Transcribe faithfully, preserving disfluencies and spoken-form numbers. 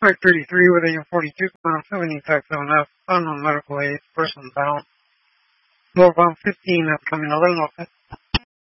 Flight thirty-three with A M forty-two, Command seventy, Type seven F, unknown medical aid, person bound. Northbound fifteen, that's coming eleven oh